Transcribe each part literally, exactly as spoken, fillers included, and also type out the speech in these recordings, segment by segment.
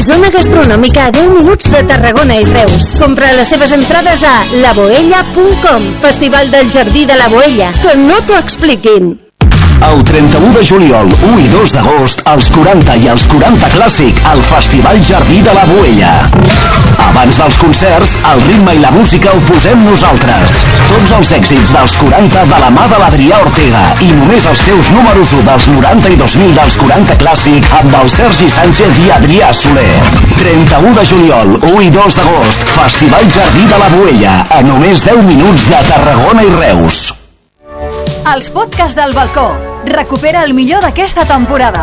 Zona gastronòmica a deu minuts de Tarragona i Reus. Compra les teves entrades a la boella punt com. Festival del Jardí de la Boella. Que no t'ho expliquin. El trenta-u de juliol, u i dos d'agost, els quaranta i els quaranta Clàssic al Festival Jardí de la Boella. Abans dels concerts, el ritme i la música ho posem nosaltres. Tots els èxits dels quaranta de la mà de l'Adrià Ortega i només els seus números u dels noranta i dos mil dels quaranta Clàssic amb el Sergi Sánchez i Adrià Soler. trenta-u de juliol, u i dos d'agost, Festival Jardí de la Boella, a només deu minuts de Tarragona i Reus. Els podcasts del balcó. Recupera el millor d'aquesta temporada.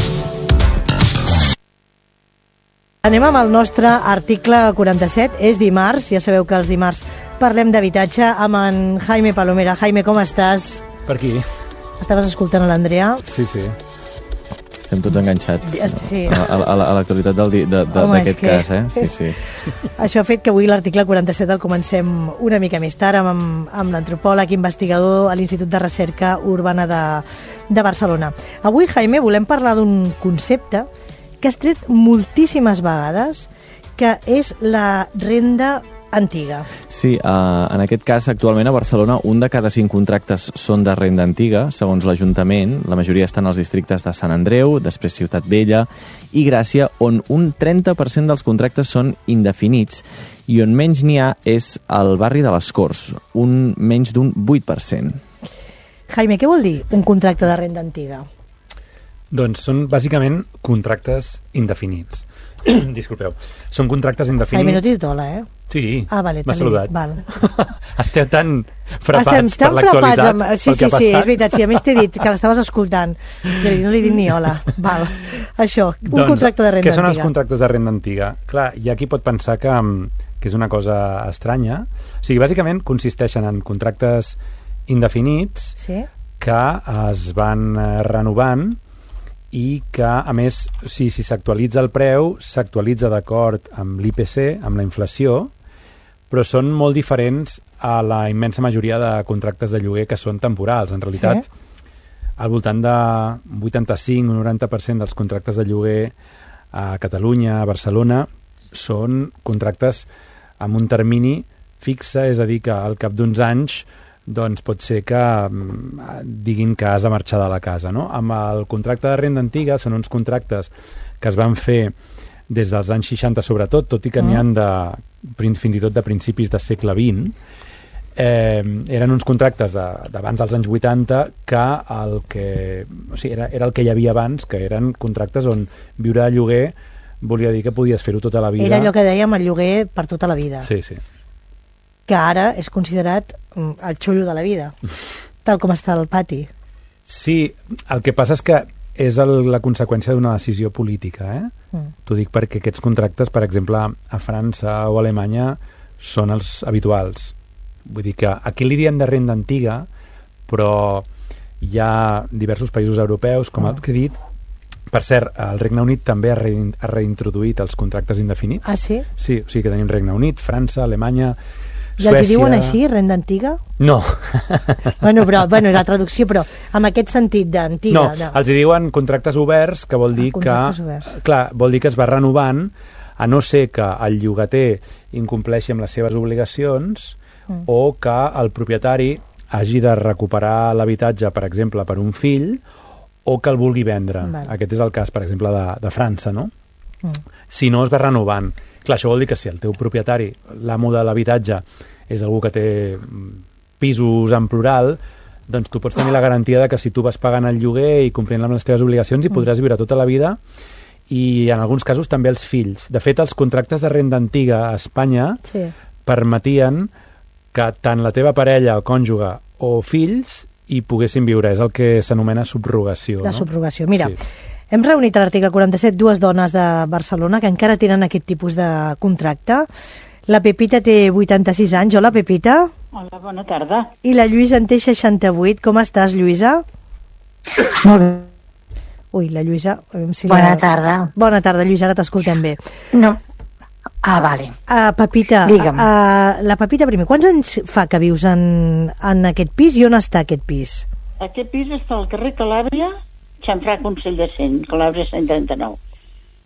Anem amb el nostre article quaranta-set. És dimarts, ja sabeu que els dimarts parlem d'habitatge amb en Jaime Palomera. Jaime, com estàs? Per aquí. Estaves escoltant a l'Andrea? Sí, sí. Estem tots enganxats sí. a, a, a, a l'actualitat d'aquest cas, eh? Sí, sí. Això ha fet que avui l'article quaranta-set el comencem una mica més tard amb, amb l'antropòleg investigador a l'Institut de Recerca Urbana de, de Barcelona. Avui, Jaime, volem parlar d'un concepte que has tret moltíssimes vegades, que és la renda antiga. Sí, uh, en aquest cas, actualment a Barcelona, un de cada cinc contractes són de renda antiga, segons l'Ajuntament. La majoria estan als districtes de Sant Andreu, després Ciutat Vella i Gràcia, on un trenta per cent dels contractes són indefinits i on menys n'hi ha és al barri de les Corts, un menys d'un vuit per cent. Jaime, què vol dir un contracte de renda antiga? Doncs són bàsicament contractes indefinits. Disculpeu. Són contractes indefinits... Jaime, no t'he dit hola, eh? Sí, ah, vale, m'ha saludat. Val. Esteu tan frapats Estem tan per l'actualitat, amb... Sí, sí, sí, és veritat, sí, a més t'he dit que l'estaves escoltant. Jo no li dic ni hola. Val. Això, un doncs, contracte de renda antiga. Què són antiga? els contractes de renda antiga? Clar, hi ha qui pot pensar que, que és una cosa estranya. O sigui, bàsicament consisteixen en contractes indefinits sí? que es van renovant i que, a més, si si s'actualitza el preu, s'actualitza d'acord amb l'I P C, amb la inflació, però són molt diferents a la immensa majoria de contractes de lloguer que són temporals. En realitat, sí? Al voltant de vuitanta-cinc o noranta per cent dels contractes de lloguer a Catalunya, a Barcelona, són contractes amb un termini fixe, és a dir, que al cap d'uns anys doncs pot ser que diguin que has de marxar de la casa, no? Amb el contracte de renda antiga són uns contractes que es van fer des dels anys seixanta sobretot, tot i que mm. n'hi han de, fins i tot de principis del segle vint, eh, eren uns contractes d'abans de, dels anys vuitanta que el que, o sigui, era, era el que hi havia abans, que eren contractes on viure a lloguer volia dir que podies fer-ho tota la vida. Era allò que dèiem, el lloguer per tota la vida. Sí, sí. Que ara és considerat el xullo de la vida, tal com està el pati. Sí, el que passa és que és el, la conseqüència d'una decisió política, eh? Mm. T'ho dic perquè aquests contractes, per exemple, a França o a Alemanya, són els habituals. Vull dir que aquí li diem de renda antiga, però hi ha diversos països europeus, com mm. el que he dit. Per cert, el Regne Unit també ha, re, ha reintroduït els contractes indefinits. Ah, sí? Sí, o sigui que tenim Regne Unit, França, Alemanya, i els hi diuen així, renda antiga? No. bueno, però, bueno, la traducció, però amb aquest sentit d'antiga. No, no, els hi diuen contractes oberts, que vol dir ah, que... Oberts. Clar, vol dir que es va renovant, a no ser que el llogater incompleixi amb les seves obligacions mm. o que el propietari hagi de recuperar l'habitatge, per exemple, per un fill, o que el vulgui vendre. Vale. Aquest és el cas, per exemple, de, de França, no? Mm. Si no, es va renovant. Clar, això vol dir que si el teu propietari, l'amo de l'habitatge, és algú que té pisos en plural, doncs tu pots tenir la garantia de que si tu vas pagant el lloguer i complint amb les teves obligacions hi podràs viure tota la vida, i en alguns casos també els fills. De fet, els contractes de renda antiga a Espanya sí. permetien que tant la teva parella o cònjuge o fills hi poguessin viure. És el que s'anomena subrogació. La no? subrogació. Mira, sí. Hem reunit a l'article quaranta-set dues dones de Barcelona que encara tenen aquest tipus de contracte. La Pepita té vuitanta-sis anys. Hola, Pepita. Hola, bona tarda. I la Lluïsa en té seixanta-vuit. Com estàs, Lluïsa? Molt bé. Ui, la Lluïsa... Si bona la... tarda. Bona tarda, Lluïsa, ara t'escoltem bé. No. Ah, vale. Uh, Pepita, digue'm. Uh, la Pepita primer, quants anys fa que vius en, en aquest pis i on està aquest pis? Aquest pis està al carrer Calàbria, Xamfrà Consell de Cent, Calàbria cent trenta-nou.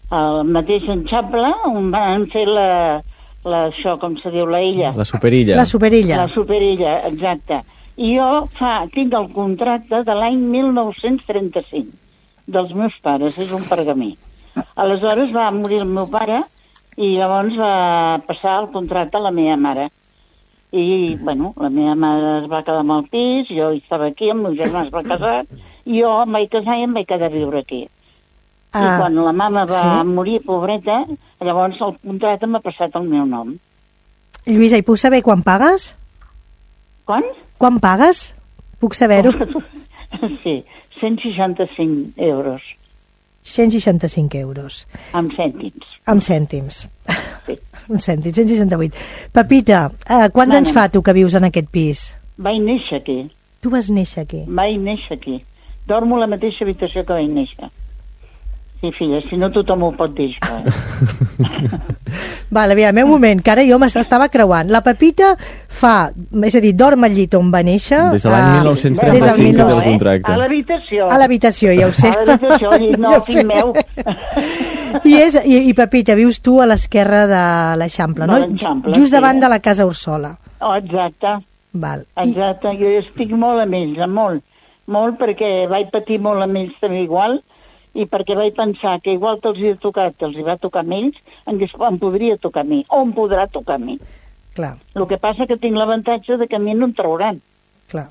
al mateix enxample on van fer la, la, això, com se diu, la illa. La superilla. La superilla. La superilla, exacte. I jo fa, tinc el contracte de l'any mil nou-cents trenta-cinc, dels meus pares, és un pergamí. Aleshores va morir el meu pare i llavors va passar el contracte a la meva mare. I, bueno, la meva mare es va quedar amb el pis, jo estava aquí, el meu germà es va casar, i jo em vaig casar i em vaig quedar a viure aquí. Ah, I quan la mama va sí? morir, pobreta, llavors el contracte m'ha passat el meu nom. Lluïsa, i puc saber quan pagues? Quan? Quan pagues? Puc saber-ho? Sí, cent seixanta-cinc euros. cent seixanta-cinc euros. Amb cèntims. Amb cèntims. Sí. Amb cèntims, cent seixanta-vuit. Pepita, eh, quants Mare. anys fa tu que vius en aquest pis? Vaig néixer aquí. Tu vas néixer aquí? Vaig néixer aquí. Dormo a la mateixa habitació que vaig néixer. Sí, filla, si no tothom ho pot dir, això. Eh? Vale, aviam, un moment, que ara jo m'estava creuant. La Pepita fa, és a dir, dorm al llit on va néixer... Des de l'any mil nou-cents trenta-cinc que té el contracte. A l'habitació. A l'habitació, ja ho sé. A l'habitació, al llit, no, fill meu. I, és, i, I, Pepita, vius tu a l'esquerra de l'Eixample, no? Just sí. davant de la Casa Ursola. Oh, exacte. Val. Exacte, I... jo estic molt amb ells, molt. Molt, perquè vaig patir molt amb ells també igual, i perquè vaig pensar que igual que els hi ha tocat, que els hi va tocar a ells, em podria tocar a mi, o em podrà tocar a mi. Clar. El que passa que tinc l'avantatge de que a mi no em trauran. Clar.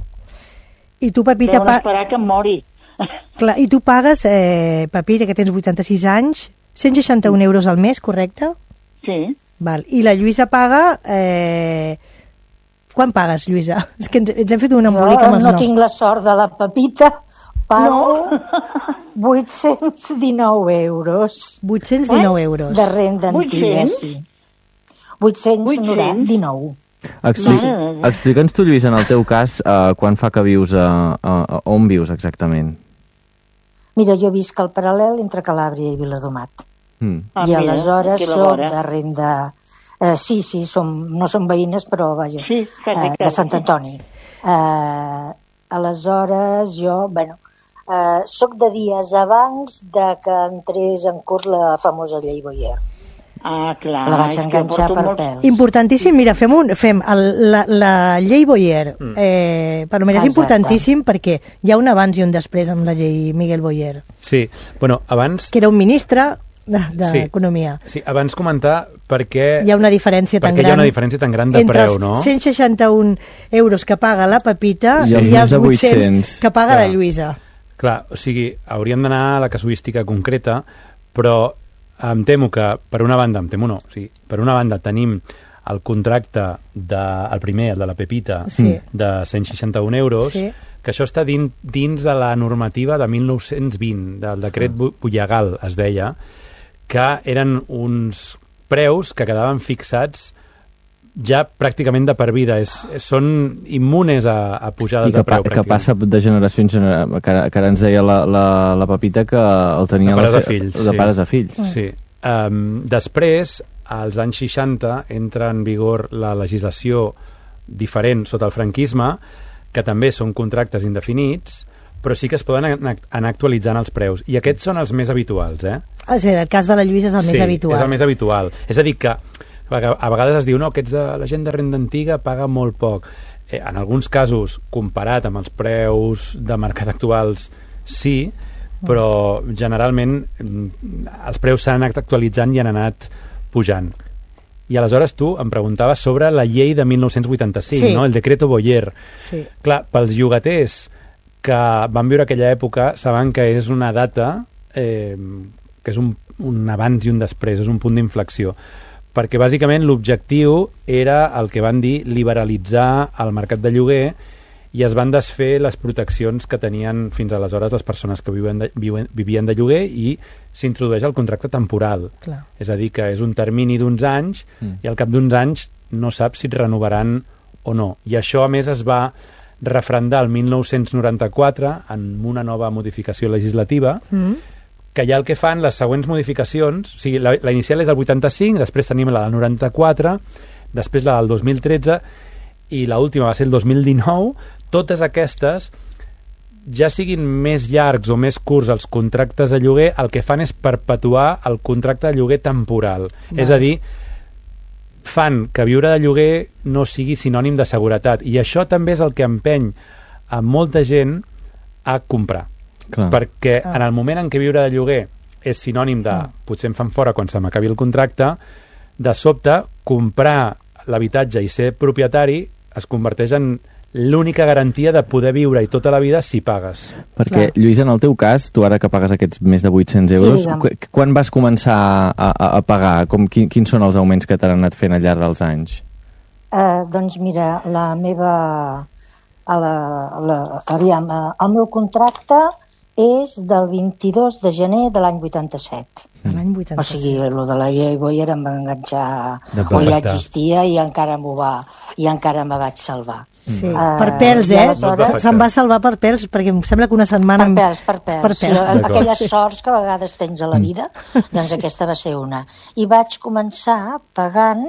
I tu, Pepita... Deuen esperar que em mori. Clar, i tu pagues, eh, Pepita, que tens vuitanta-sis anys, cent seixanta-un euros al mes, correcte? Sí. Val. I la Lluïsa paga... Eh... Quan pagues, Lluïsa? És que ens, ens hem fet un embolic amb els no noms. No tinc la sort de la Pepita, pago no. vuit-cents dinou euros. vuit-cents dinou euros. De renda antiga, sí. vuit-cents dinou. Explica, Explica'ns tu, Lluís, en el teu cas, uh, quan fa que vius, uh, uh, on vius exactament? Mira, jo visc al paral·lel entre Calàbria i Viladomat. Mm. Ah, I mira, aleshores soc de renda... Uh, sí, sí, som, no som veïnes, però vaja, sí, quasi, uh, de Sant Antoni. Uh, aleshores, jo, bueno, uh, soc de dies abans de que entrés en curs la famosa llei Boyer. Ah, clar. La vaig enganxar per molt... pèls. Importantíssim, mira, fem, un, fem el, la, la llei Boyer. Mm. Eh, per mi és importantíssim perquè hi ha un abans i un després amb la llei Miguel Boyer. Sí, bueno, abans... Que era un ministre d'Economia. Sí, sí, abans comentar perquè... Hi ha una diferència tan gran... Perquè hi ha una diferència tan gran de preu, no? Entre els cent seixanta-un euros que paga la Pepita sí. i els vuit-cents que paga Clar. la Lluïsa. Clar, o sigui, hauríem d'anar a la casuística concreta, però em temo que, per una banda, em temo no, o sigui, per una banda tenim el contracte de, el primer, el de la Pepita, sí. de cent seixanta-un euros, sí. que això està dins, dins de la normativa de mil nou-cents vint, del decret ah. Bullegal, es deia, que eren uns preus que quedaven fixats ja pràcticament de per vida. És, són immunes a, a pujades de preu. I que passa de generació en generació, que, que ara ens deia la, la, la Pepita que el tenia... De pares la, a fills. De sí. pares a fills. Sí. Um, després, als anys seixanta, entra en vigor la legislació diferent sota el franquisme, que també són contractes indefinits, però sí que es poden anar, anar actualitzant els preus. I aquests són els més habituals, eh? O sigui, el cas de la Lluïsa és el sí, més habitual. Sí, és el més habitual. És a dir, que a vegades es diu no, aquests de la gent de renda antiga paga molt poc. Eh, en alguns casos, comparat amb els preus de mercat actuals, sí, però generalment els preus s'han anat actualitzant i han anat pujant. I aleshores tu em preguntaves sobre la llei de mil nou-cents vuitanta-cinc, sí. no? El decreto Boyer. Sí. Clar, pels llogaters que van viure aquella època saben que és una data eh, que és un, un abans i un després, és un punt d'inflexió, perquè bàsicament l'objectiu era el que van dir liberalitzar el mercat de lloguer i es van desfer les proteccions que tenien fins aleshores les persones que viuen de, viuen, vivien de lloguer i s'introdueix el contracte temporal. Clar. És a dir, que és un termini d'uns anys mm. i al cap d'uns anys no saps si et renovaran o no. I això, a més, es va refrendar el mil nou-cents noranta-quatre en una nova modificació legislativa mm. que ja el que fan les següents modificacions, o sigui, la, la inicial és el vuitanta-cinc, després tenim la del noranta-quatre, després la del dos mil tretze i l'última va ser el dos mil dinou. Totes aquestes ja siguin més llargs o més curts els contractes de lloguer, el que fan és perpetuar el contracte de lloguer temporal. Va. És a dir, fan que viure de lloguer no sigui sinònim de seguretat. I això també és el que empeny a molta gent a comprar. Clar. Perquè ah. en el moment en què viure de lloguer és sinònim de ah. potser em fan fora quan se m'acabi el contracte, de sobte, comprar l'habitatge i ser propietari es converteix en l'única garantia de poder viure i tota la vida si pagues. Perquè, Clar. Lluís, en el teu cas, tu ara que pagues aquests més de vuit-cents euros, sí, quan vas començar a, a, a pagar? Com, quin, quins són els augments que t'han anat fent al llarg dels anys? Uh, doncs mira, la meva... A la, a la, aviam, el meu contracte és del vint-i-dos de gener de l'any vuitanta-set. De l'any vuitanta-set. O sigui, el de la Yeye Boyer em va enganxar, o ja existia i encara m'ho va, i encara me vaig salvar. Sí. Uh, per pèls, eh? Se'n va salvar per pèls, perquè em sembla que una setmana... Per pèls, per pèls. Per pèls. Sí, aquelles sorts que a vegades tens a la vida, doncs aquesta va ser una. I vaig començar pagant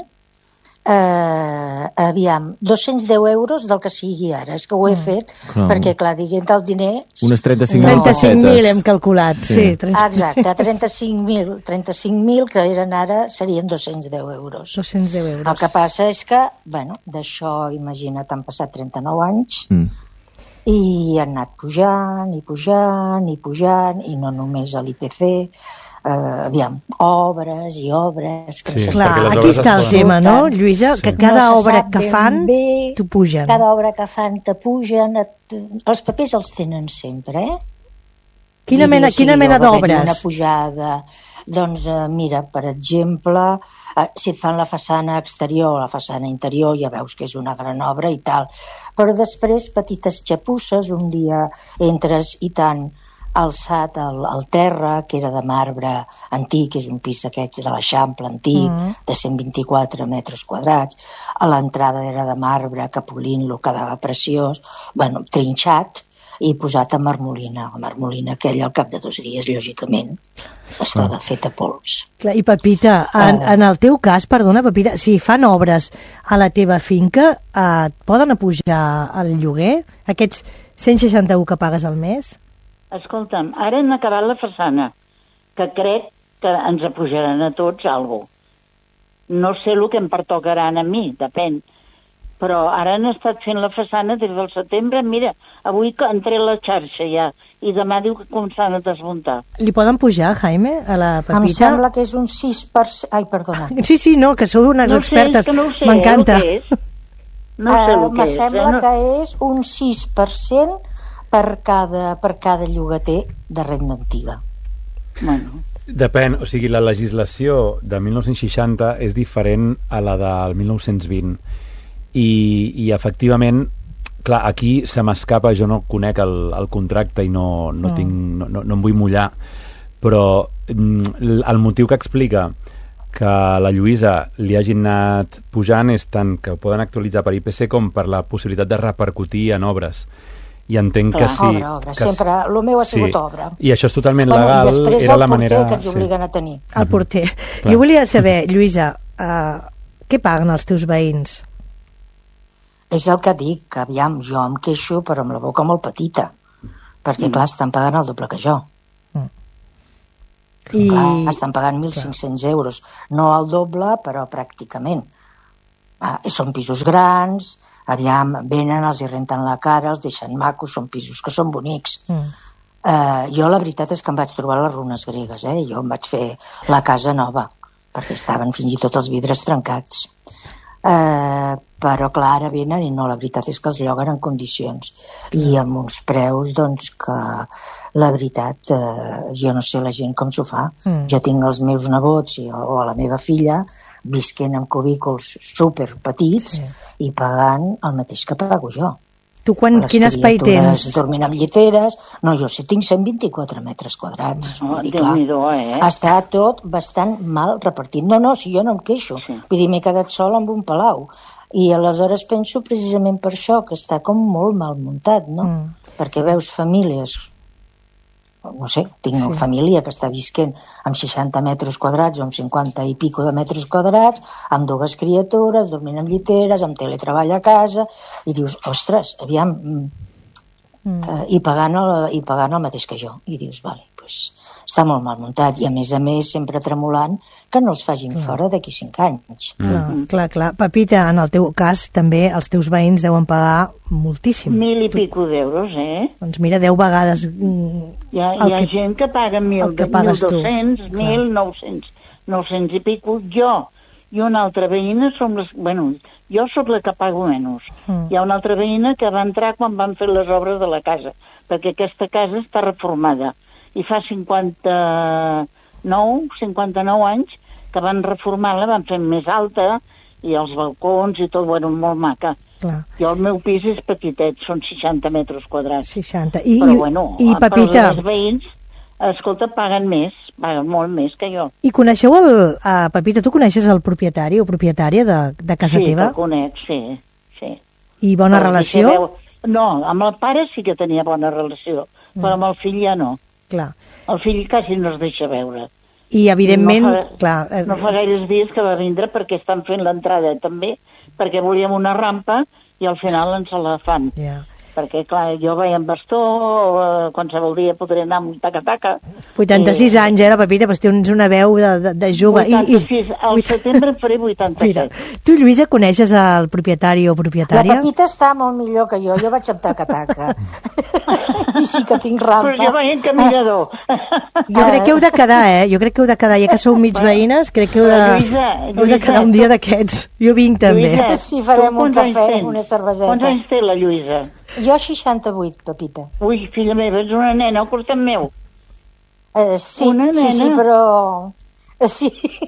Eh, aviam, dos-cents deu euros del que sigui ara. És que ho he fet mm. perquè, clar, diguent el diner... Unes trenta-cinc mil trenta-cinc mil hem calculat, sí. sí trenta... Exacte, trenta-cinc mil, trenta-cinc mil que eren ara serien dos-cents deu euros. dos-cents deu euros. El que passa és que, bueno, d'això, imagina't, han passat trenta-nou anys mm. i han anat pujant i pujant i pujant, i no només a l'I P C... Uh, aviam, obres i obres que sí, no clar, aquí està el tema, no, Lluïsa? Sí. Que cada no obra que fan t'ho pugen. Cada obra que fan te pugen, et... els papers els tenen sempre, eh? Quina mena, dir, quina mena d'obres? Una pujada, doncs uh, mira, per exemple, uh, si et fan la façana exterior o la façana interior, ja veus que és una gran obra i tal, però després petites xapusses, un dia entres i tant alçat al, al terra, que era de marbre antic, és un pis d'aquests de l'Eixample antic, mm. de cent vint-i-quatre metres quadrats. A l'entrada era de marbre, que polint-lo quedava preciós, bueno, trinxat i posat a marmolina. La marmolina aquella al cap de dos dies, lògicament, estava ah. feta pols. Clar, i Pepita, en, uh, en el teu cas, perdona, Pepita, si fan obres a la teva finca, eh, poden apujar el lloguer? Aquests cent seixanta-u que pagues al mes? Escolta'm, ara han acabat la façana, que crec que ens apujaran a tots alguna cosa. No sé el que em pertocaran a mi, depèn. Però ara han estat fent la façana des del setembre. Mira, avui entrei a la xarxa ja, i demà diu que començaran a desmuntar. Li poden pujar, Jaime, a la Pepita? Em sembla que és un sis per cent... Ai, perdona. Sí, sí, no, que sou unes no expertes. Sé, no sé, m'encanta. Eh, no sé el uh, que és. Me sembla eh? no... que és un sis per cent per cada, per cada llogater de renda antiga. Bueno. Depèn, o sigui, la legislació de mil nou-cents seixanta és diferent a la del mil nou-cents vint i, i efectivament, clar, aquí se m'escapa, jo no conec el, el contracte i no, no, no. Tinc, no, no, no em vull mullar, però el motiu que explica que la Lluïsa li hagin anat pujant és tant que ho poden actualitzar per I P C com per la possibilitat de repercutir en obres. I entenc clar, que sí... Obra, obra, que sempre. El meu ha sigut sí. obra. I això és totalment bueno, legal, era la manera... I després el porter que ens obliguen sí. a tenir. El porter. Uh-huh. Jo volia saber, Lluïsa, uh, què paguen els teus veïns? És el que dic, que aviam, jo em queixo però amb la boca molt petita, perquè mm. clar, estan pagant el doble que jo. Mm. I... Clar, estan pagant mil cinc-cents euros. No el doble, però pràcticament. Ah, són pisos grans, aviam, venen, els hi renten la cara, els deixen macos, són pisos que són bonics. Mm. Uh, jo la veritat és que em vaig trobar les runes gregues, eh? Jo em vaig fer la casa nova, perquè estaven fins i tot els vidres trencats. Uh, però clar, ara venen i no, la veritat és que els lloguen en condicions i amb uns preus, doncs, que la veritat, uh, jo no sé la gent com s'ho fa. Mm. Jo tinc els meus nebots i, o la meva filla visquent en cubículs super petits sí. i pagant el mateix que pago jo. Tu quan, quin espai tens? Dormint amb lliteres... No, jo sí, tinc cent vint-i-quatre metres quadrats. No, Déu-n'hi-do, eh? Està tot bastant mal repartit. No, no, si jo no em queixo. Sí. Vull dir, m'he quedat sol amb un palau. I aleshores penso precisament per això, que està com molt mal muntat, no? Mm. Perquè veus famílies... no sé, tinc una sí. família que està visquent amb seixanta metres quadrats o amb cinquanta i pico de metres quadrats, amb dues criatures, dormint amb lliteres, amb teletreball a casa, i dius, ostres, aviam, mm. eh, i, pagant el, i pagant el mateix que jo. I dius, vale, doncs està molt mal muntat. I a més a més, sempre tremolant que no els facin clar. Fora d'aquí cinc anys. Mm. Clar, clar, clar. Pepita, en el teu cas, també els teus veïns deuen pagar moltíssim. Mil i pico d'euros, eh? Doncs mira, deu vegades... Mm, hi ha, hi ha que, gent que paga mil, que mil dos-cents, mil nou-cents, nou-cents i pico. Jo i una altra veïna som les... Bueno, jo sóc la que pago menys. Mm. Hi ha una altra veïna que va entrar quan van fer les obres de la casa, perquè aquesta casa està reformada. I fa cinquanta-nou, cinquanta-nou anys que van reformar-la, van fer més alta, i els balcons i tot, bueno, molt maca. Clar. Jo el meu pis és petitet, són seixanta metres quadrats. seixanta. I, però, bueno, i, i Pepita... els veïns, escolta, paguen més, paguen molt més que jo. I coneixeu el... Uh, Pepita, tu coneixes el propietari o propietària de, de casa sí, teva? Sí, el conec, sí, sí. I bona però relació? Veu... No, amb el pare sí que tenia bona relació, mm. però amb el fill ja no. Clar. El fill quasi no es deixa veure. I, evidentment... No fa, clar, eh... no fa gaires dies que va vindre perquè estan fent l'entrada també, perquè volíem una rampa i al final ens la fan. Yeah. Perquè, clar, jo vaig amb bastó, eh, qualsevol dia podré anar amb taca-taca. vuitanta-sis i... anys, eh, la Pepita, però tens una veu de, de, de jove. vuitanta-sis, I, i... al setembre en faré vuitanta-set. Mira, tu, Lluïsa, coneixes el propietari o propietària? La Pepita està molt millor que jo, jo vaig amb taca-taca. I sí que tinc rampa. Però jo vaig en caminador. Jo crec que heu de quedar, eh? Jo crec que heu de quedar, ja que sou mig veïnes, crec que heu de, Lluïsa, Lluïsa, heu de quedar un dia d'aquests. Jo vinc també. Lluïsa, sí, farem un cafè, una cerveseta. Quants anys té la Lluïsa? Jo seixanta-vuit, Pepita. Ui, filla meva, ets una nena, al costat meu. Uh, sí, una nena? sí, sí, però... Uh, sí.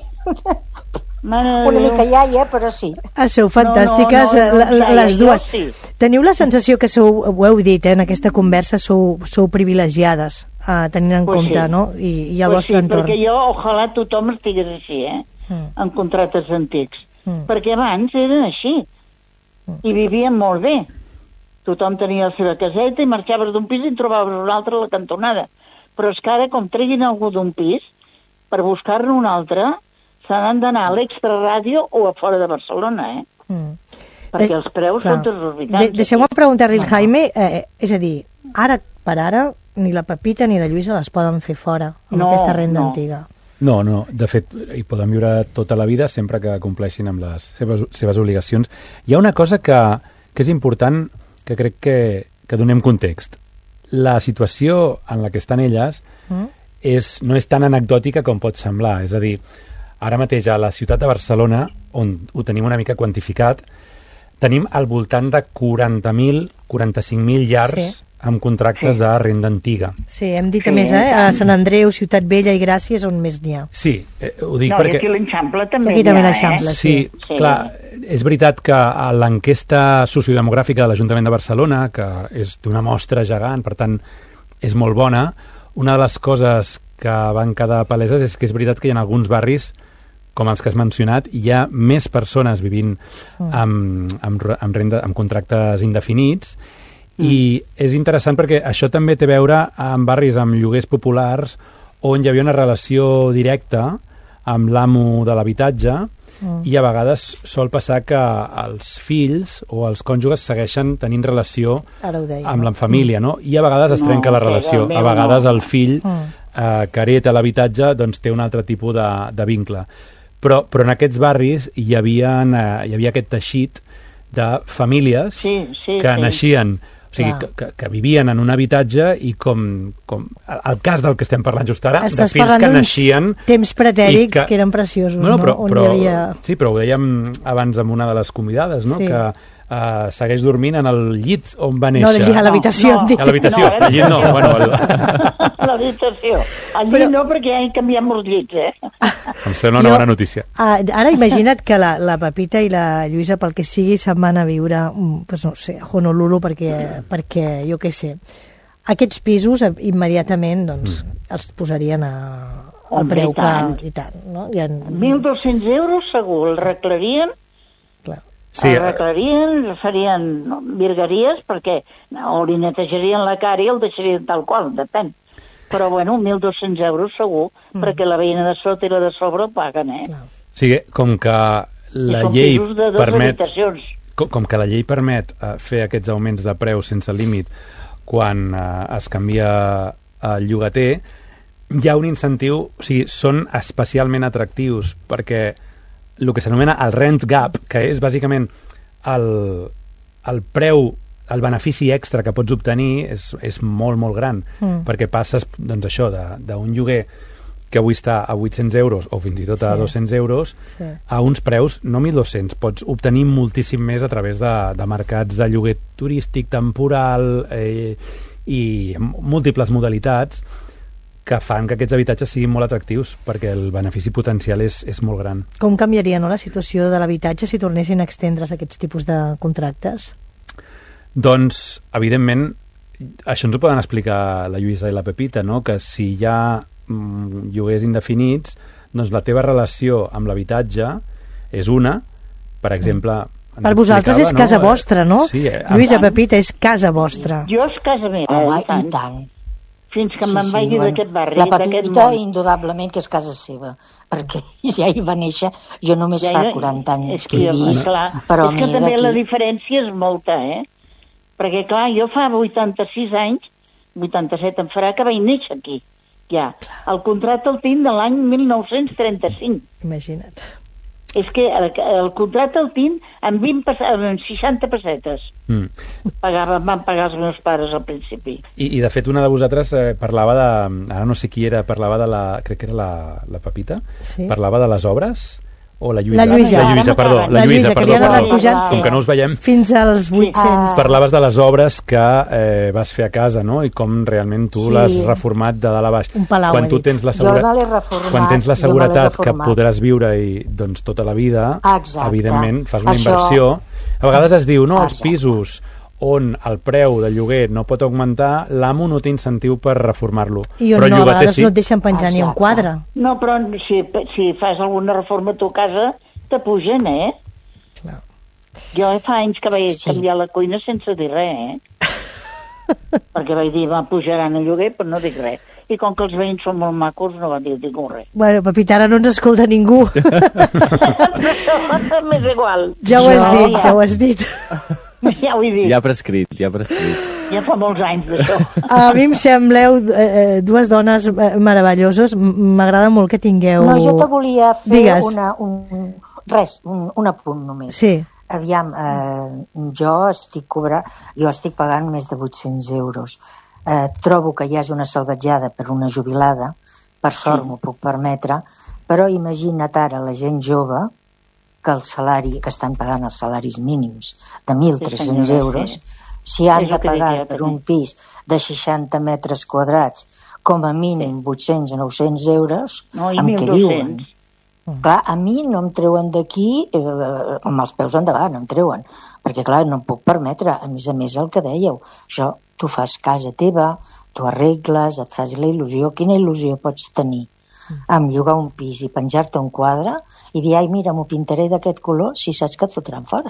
Una mica iaia, però sí. Ah, sou fantàstiques, no, no, no, no, les dues. Sí. Teniu la sensació que sou, ho heu dit, eh, en aquesta conversa, sou, sou privilegiades, eh, tenint en pues compte, sí. No? I, i el pues vostre sí, entorn. Perquè jo, ojalà tothom estigués així, eh? Mm. En contractes antics. Mm. Perquè abans eren així. Mm. I vivien molt bé. Tothom tenia la seva caseta i marxaves d'un pis i en trobaves un altre a la cantonada. Però és que ara, com treguin algú d'un pis, per buscar-ne un altre, se n'han d'anar a l'extraràdio o a fora de Barcelona, eh? Mm. Perquè de... els preus clar. Són desorbitants. De Deixeu-me preguntar-li al Jaime, eh, és a dir, ara per ara, ni la Pepita ni la Lluïsa les poden fer fora amb no, aquesta renda no. antiga. No, no, de fet, hi poden viure tota la vida sempre que compleixin amb les seves, seves obligacions. Hi ha una cosa que, que és important, que crec que, que donem context. La situació en la que estan elles mm. és, no és tan anecdòtica com pot semblar. És a dir, ara mateix a la ciutat de Barcelona, on ho tenim una mica quantificat, tenim al voltant de quaranta mil, quaranta-cinc mil llars sí. amb contractes sí. de renda antiga. Sí, hem dit sí, a més, eh? A Sant Andreu, Ciutat Vella i Gràcia és on més n'hi ha. Sí, eh, ho dic no, perquè... No, i aquí l'Eixample també aquí n'hi ha, també l'Eixample, eh? Sí, sí, clar, és veritat que a l'enquesta sociodemogràfica de l'Ajuntament de Barcelona, que és d'una mostra gegant, per tant, és molt bona, una de les coses que van quedar paleses és que és veritat que hi ha alguns barris com els que has mencionat, hi ha més persones vivint amb, amb, amb, renda, amb contractes indefinits mm. i és interessant perquè això també té a veure amb barris amb lloguers populars on hi havia una relació directa amb l'amo de l'habitatge mm. i a vegades sol passar que els fills o els cònjuges segueixen tenint relació deia, amb no? la família, no? I a vegades es no, trenca la relació. A vegades el fill mm. eh, que hereta l'habitatge doncs, té un altre tipus de, de vincle. Però, però en aquests barris hi havia, eh, hi havia aquest teixit de famílies sí, sí, que sí. naixien, o sigui, que, que, que vivien en un habitatge i com, com el cas del que estem parlant just ara, Estàs de fills que naixien... temps pretèrits que, que eren preciosos, no? Però, On però, hi havia... Sí, però ho dèiem abans amb una de les convidades, no? Sí. Que uh, segueix dormint en el llit on va néixer. No, a l'habitació. No, no. A l'habitació, no, al llit no. Bueno, el... l'habitació. Al llit però... no, perquè ja hi canviat molts llits, eh? Em sembla una jo, bona notícia. Uh, ara imagina't que la, la Pepita i la Lluïsa, pel que sigui, se'n van a viure, pues no sé, a Honolulu, perquè, perquè jo què sé, aquests pisos immediatament doncs, mm. els posarien a, al Hombre, preu i tant. que... I tant, no? I en... mil dos-cents euros segur, el arreglarien, clar. Sí, el arreglarien, farien no, virgueries, perquè o li netejarien la cara i el deixarien tal qual, depèn. Però, bueno, mil dos-cents euros segur, mm. perquè la veïna de sota i la de sobre ho paguen, eh? Clar. Sí, com que la llei permet... habitacions. Com, com que la llei permet uh, fer aquests augments de preus sense límit, quan eh, es canvia el llogater, hi ha un incentiu, o sigui, són especialment atractius perquè el que s'anomena el rent gap, que és bàsicament el, el preu, el benefici extra que pots obtenir és, és molt, molt gran, mm. perquè passes, doncs això, d'un lloguer que avui està a vuit-cents euros o fins i tot a sí. dos-cents euros, sí. a uns preus, no mil dos-cents, pots obtenir moltíssim més a través de, de mercats de lloguer turístic, temporal eh, i múltiples modalitats que fan que aquests habitatges siguin molt atractius perquè el benefici potencial és, és molt gran. Com canviaria, no, la situació de l'habitatge si tornessin a extendre's aquests tipus de contractes? Doncs, evidentment, això ens ho poden explicar la Lluïsa i la Pepita, no? Que si hi ha mm, lloguers indefinits, doncs la teva relació amb l'habitatge és una, per exemple... Per vosaltres és casa no? vostra, no? Sí, eh, Lluïsa, Pepita, és casa vostra. Jo és casa meva, Home, i tant. I tant. Fins que sí, me'n vagi sí, d'aquest barri, la d'aquest Pepita, món. indudablement, que és casa seva, perquè ja hi va néixer, jo només ja, fa quaranta anys que hi he vist, però és que també aquí... la diferència és molta, eh? Perquè, clar, jo fa vuitanta-sis anys, vuitanta-set em farà, que vaig néixer aquí, ja. El contracte el tinc de l'any mil nou-cents trenta-cinc. Imagina't. És que el, el contracte el tinc amb, vint, amb seixanta pessetes. Mm. Pagava, van pagar els meus pares al principi. I, i de fet, una de vosaltres eh, parlava de... Ara no sé qui era, parlava de la... Crec que era la, la Pepita. Sí. Parlava de les obres... O la Lluïsa? La Lluïsa, la Lluïsa perdó. La, la Lluïsa, perdó, perdó, pujant, com que no us veiem... Fins als vuit-cents. Ah. Parlaves de les obres que eh, vas fer a casa, no? I com realment tu sí. l'has reformat de dalt a baix. Un palau, quan tu tens la segura... Jo no l'he reformat. Quan tens la seguretat que podràs viure-hi doncs, tota la vida, exacte. Evidentment fas una Això... inversió. A vegades es diu, no, els pisos on el preu del lloguer no pot augmentar, l'amo no té incentiu per reformar-lo. I on però no, a vegades sí. no et deixen penjar Exacte. Ni un quadre. No, però si, si fas alguna reforma a tu casa, te pugen, eh? Clar. Jo fa anys que vaig sí. canviar la cuina sense dir res, eh? Perquè vaig dir, va, pujaran el lloguer, però no dic res. I com que els veïns són molt macos, no va dir ningú res. Bueno, Pepita, ara no ens escolta ningú. M'és igual. Ja ho has dit, ja ho has dit. Ja ho he dit. Ja ha prescrit, ja ha prescrit. Ja fa molts anys d'això. A mi em sembleu eh, dues dones meravelloses. M'agrada molt que tingueu... No, jo te volia fer Digues. una, un, res, un, un apunt només. Sí. Aviam, eh, jo estic cobrant, jo estic pagant més de vuit-cents euros. Eh, trobo que ja és una salvatjada per una jubilada, per sort sí. m'ho puc permetre, però imagina't ara la gent jove que el salari, que estan pagant els salaris mínims de mil tres-cents euros, si han de pagar per un pis de seixanta metres quadrats com a mínim vuit-cents o nou-cents euros, no, amb què viuen? Clar, a mi no em treuen d'aquí eh, amb els peus endavant, em treuen, perquè clar, no em puc permetre, a més a més el que dèieu, això, tu fas casa teva, tu arregles, et fas la il·lusió, quina il·lusió pots tenir amb llogar un pis i penjar-te un quadre i dir, ai, mira, m'ho pintaré d'aquest color si saps que et fotran fora.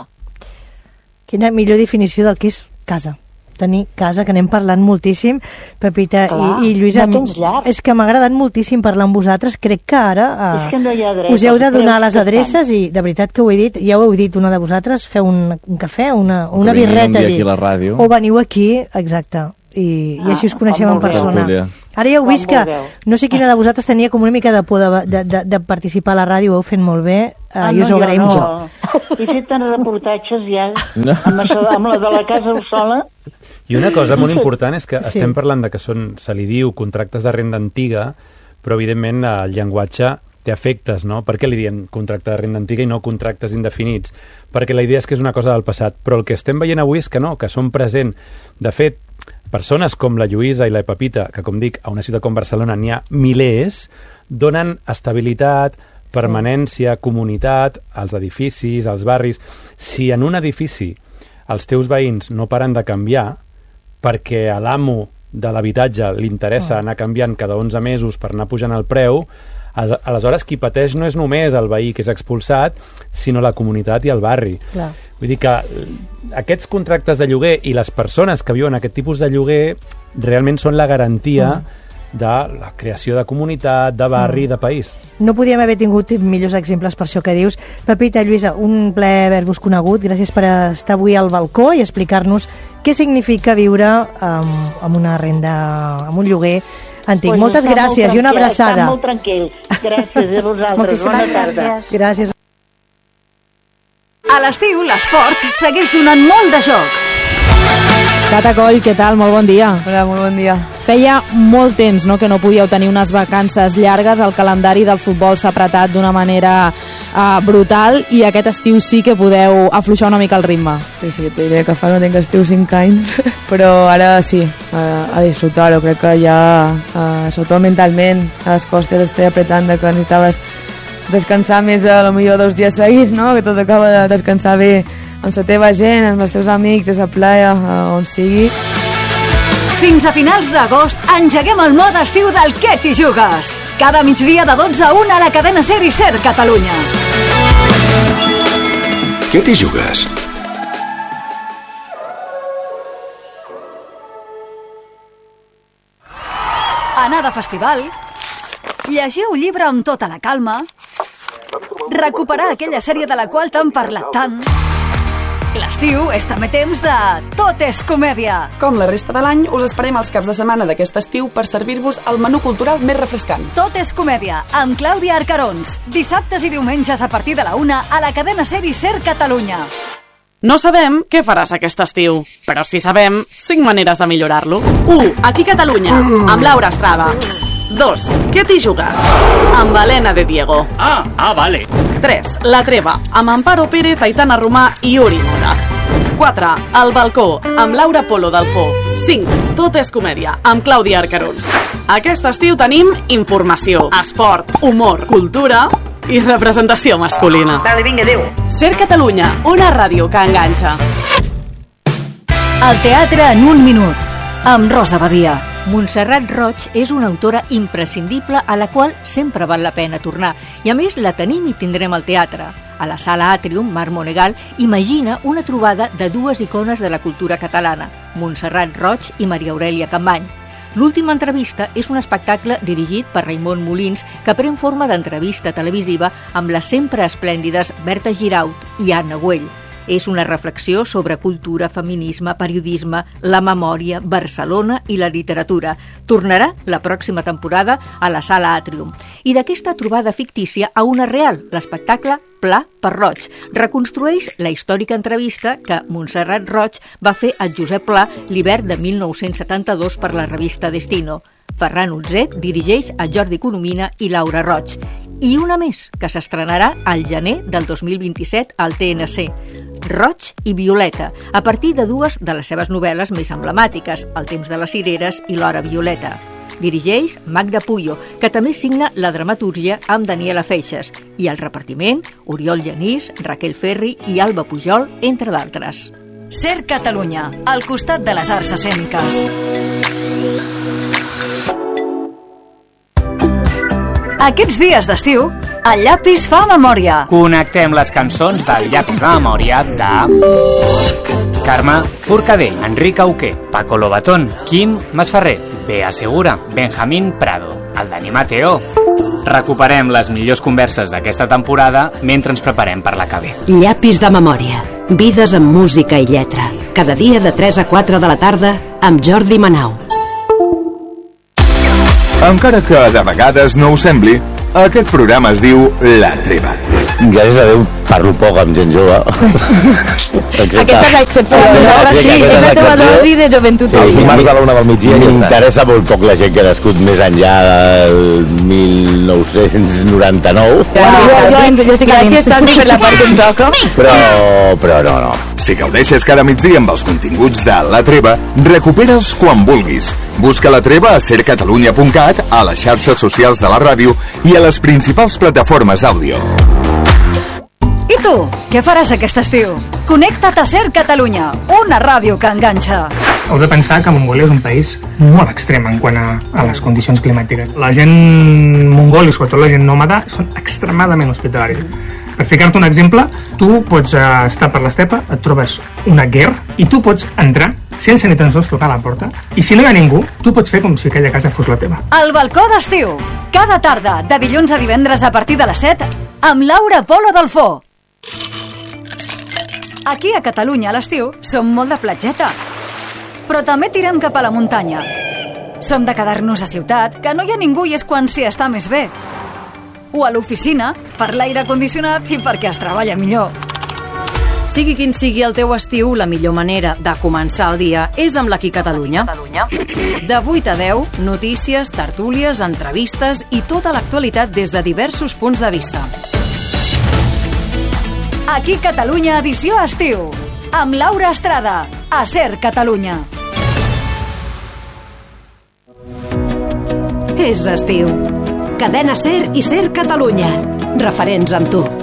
Quina millor definició del que és casa. Tenir casa, que anem parlant moltíssim, Pepita Clar, i, i Lluïsa. No tens llar. És que m'ha agradat moltíssim parlar amb vosaltres. Crec que ara eh, que no adreça, us heu de donar les adreces i, de veritat que ho he dit, ja ho heu dit, una de vosaltres, feu un, un cafè, una, una birreta. Un aquí a la ràdio. O veniu aquí, exacte, i, ah, i així us coneixem en persona. Ara ja heu vist que no sé quina de vosaltres tenia com una mica de por de, de, de, de participar a la ràdio, ho heu fet molt bé, eh, ah, i us ho agraïm no. molt. He fet tants reportatges ja no. amb, això, amb la de la casa sola. I una cosa molt important és que sí. estem parlant de que són, se li diu, contractes de renda antiga, però evidentment el llenguatge té efectes, no? Per què li diem contracte de renda antiga i no contractes indefinits? Perquè la idea és que és una cosa del passat, però el que estem veient avui és que no, que són present. De fet, persones com la Lluïsa i la Pepita, que com dic, a una ciutat com Barcelona n'hi ha milers, donen estabilitat, permanència, sí. comunitat als edificis, als barris. Si en un edifici els teus veïns no paren de canviar perquè a l'amo de l'habitatge li interessa oh. anar canviant cada onze mesos per anar pujant el preu, aleshores qui pateix no és només el veí que és expulsat, sinó la comunitat i el barri. Clar. Vull dir que aquests contractes de lloguer i les persones que viuen aquest tipus de lloguer realment són la garantia mm. de la creació de comunitat, de barri, de país. No podíem haver tingut millors exemples per això que dius. Pepita, Lluïsa, un plaer haver-vos conegut. Gràcies per estar avui al balcó i explicar-nos què significa viure amb, amb una renda, amb un lloguer antic. Pues moltes gràcies i una abraçada. Està molt tranquil. Gràcies a vosaltres. Bona tarda. Gràcies. A l'estiu, l'esport segueix donant molt de joc. Cata Coll, què tal? Molt bon dia. Hola, molt bon dia. Feia molt temps, no?, que no podíeu tenir unes vacances llargues. El calendari del futbol s'ha apretat d'una manera uh, brutal i aquest estiu sí que podeu afluixar una mica el ritme. Sí, sí, et diré que fa no tinc estiu cinc anys, però ara sí, a, a disfrutar-ho. Crec que ja, uh, sobretot mentalment, a les costes estic apretant de que necessitaves descansar més de, a lo millor, dos dies seguits, no?, que tot acaba de descansar bé amb la teva gent, amb els teus amics, a la playa, on sigui. Fins a finals d'agost engeguem el mode estiu del Què t'hi jugues? Cada migdia de dotze a una a la cadena SER i SER Catalunya. Què t'hi jugues? Anar de festival, llegir un llibre amb tota la calma, recuperar aquella sèrie de la qual t'han parlat tant. L'estiu és també temps de Tot és comèdia. Com la resta de l'any, us esperem els caps de setmana d'aquest estiu per servir-vos el menú cultural més refrescant. Tot és comèdia, amb Clàudia Arcarons. Dissabtes i diumenges a partir de la una a la cadena SER i SER Catalunya. No sabem què faràs aquest estiu, però sí sabem cinc maneres de millorar-lo. u. Aquí Catalunya, amb Laura Estrada. dos. Què t'hi jugues? Amb Helena de Diego. Ah, ah, vale. tres. La Treva, amb Amparo Pérez, Aitana Romà i Uri Mola. quatre. El Balcó, amb Laura Polo Dalfó. cinc. Tot és comèdia, amb Clàudia Arcarons. Aquest estiu tenim informació, esport, humor, cultura i representació masculina. Vale, vinga, adéu. SER Catalunya, una ràdio que enganxa. El teatre en un minut, amb Rosa Badia. Montserrat Roig és una autora imprescindible a la qual sempre val la pena tornar. I a més la tenim i tindrem al teatre. A la Sala Àtrium, Marc Monegal imagina una trobada de dues icones de la cultura catalana, Montserrat Roig i Maria Aurèlia Campmany. L'última entrevista és un espectacle dirigit per Raimon Molins que pren forma d'entrevista televisiva amb les sempre esplèndides Berta Giraut i Anna Güell. És una reflexió sobre cultura, feminisme, periodisme, la memòria, Barcelona i la literatura. Tornarà la pròxima temporada a la Sala Àtrium. I d'aquesta trobada fictícia a una real, l'espectacle Pla per Roig. Reconstrueix la històrica entrevista que Montserrat Roig va fer a Josep Pla l'hivern de mil nou-cents setanta-dos per la revista Destino. Ferran Utzet dirigeix a Jordi Coromina i Laura Roig. I una més, que s'estrenarà al gener del dos mil vint-i-set al T N C. Roig i Violeta, a partir de dues de les seves novel·les més emblemàtiques, El temps de les cireres i L'hora violeta. Dirigeix Magda Puyo, que també signa la dramatúrgia amb Daniela Feixes, i el repartiment, Oriol Genís, Raquel Ferri i Alba Pujol, entre d'altres. SER Catalunya, al costat de les arts escèniques. Aquests dies d'estiu, el llapis fa memòria. Connectem les cançons del llapis de memòria de Carme Forcadell, Enric Auqué, Paco Lobatón, Quim Masferrer, Bea Segura, Benjamín Prado, el Dani Mateo. Recuperem les millors converses d'aquesta temporada mentre ens preparem per la que ve. Llapis de memòria. Vides amb música i lletra. Cada dia de tres a quatre de la tarda amb Jordi Manau. Encara que de vegades no ho sembli, aquest programa es diu La Treva. Gràcies a Déu parlo poc amb gent jove. Aquesta és l'excepció. Sí, és la teva dosi de joventut. Sí, dimarts a la una del migdia m'interessa molt poc la gent que ha nascut més enllà del mil nou-cents noranta-nou. Gràcies, Santi, per la part que em toca. Però, però no, no. Si gaudeixes cada migdia amb els continguts de La Treva, recupera'ls quan vulguis. Busca La Treva a ser catalunya punt cat, a les xarxes socials de la ràdio i a les principals plataformes d'àudio. I tu, què faràs aquest estiu? Connecta't a SER Catalunya, una ràdio que enganxa. Heu de pensar que Mongòlia és un país molt extrem en quant a, a les condicions climàtiques. La gent mongòlia, sobretot la gent nòmada, són extremadament hospitalaris. Per ficar-te un exemple, tu pots uh, estar per l'estepa, et trobes una guerra i tu pots entrar sense ni tan sols trucar a la porta, i si no hi ha ningú, tu pots fer com si aquella casa fos la teva. El balcó d'estiu, cada tarda, de dilluns a divendres a partir de les set, amb Laura Polo Delfó. Aquí a Catalunya a l'estiu som molt de platgeta, però també tirem cap a la muntanya. Som de quedar-nos a ciutat, que no hi ha ningú i és quan s'hi està més bé. O a l'oficina, per l'aire condicionat i perquè es treballa millor. Sigui quin sigui el teu estiu, la millor manera de començar el dia és amb l'Aquí Catalunya. De vuit a deu, notícies, tertúlies, entrevistes i tota l'actualitat des de diversos punts de vista. Aquí Catalunya, edició estiu, amb Laura Estrada, a Ser Catalunya. És estiu. Cadena Ser i Ser Catalunya. Referents amb tu.